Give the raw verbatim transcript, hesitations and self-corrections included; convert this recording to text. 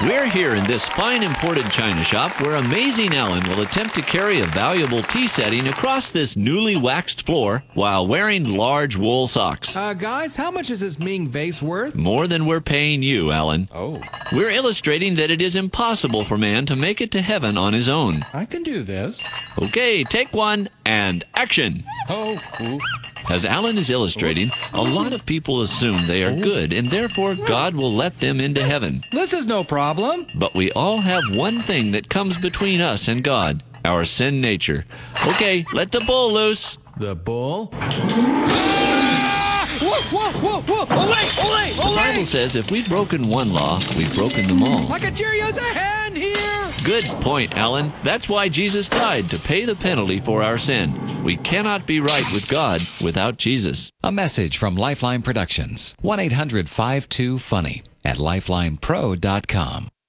We're here in this fine imported china shop where Amazing Ellen will attempt to carry a valuable tea setting across this newly waxed floor while wearing large wool socks. Uh, guys, how much is this Ming vase worth? More than we're paying you, Ellen. Oh. We're illustrating that it is impossible for man to make it to heaven on his own. I can do this. Okay, take one and action. Oh. Ooh. As Alan is illustrating, a lot of people assume they are good and therefore God will let them into heaven. This is no problem. But we all have one thing that comes between us and God, our sin nature. Okay, let the bull loose. The bull? Ah! Whoa, whoa, whoa, whoa! Olay, olay, olay! The Bible says if we've broken one law, we've broken them all. I could sure use a hand here! Good point, Alan. That's why Jesus died, to pay the penalty for our sin. We cannot be right with God without Jesus. A message from Lifeline Productions. one eight hundred five two funny at lifeline pro dot com.